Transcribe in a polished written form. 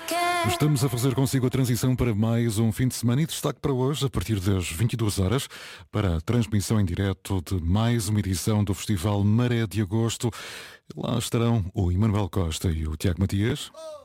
Estamos a fazer consigo a transição para mais um fim de semana e destaque para hoje, a partir das 22 horas, para a transmissão em direto de mais uma edição do Festival Maré de Agosto. Lá estarão o Emanuel Costa e o Tiago Matias.